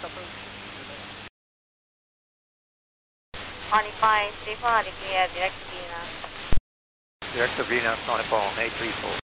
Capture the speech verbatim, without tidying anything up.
twenty-five, three four, declare direct V NAV. Direct to V NAV, twenty-four, eight three four.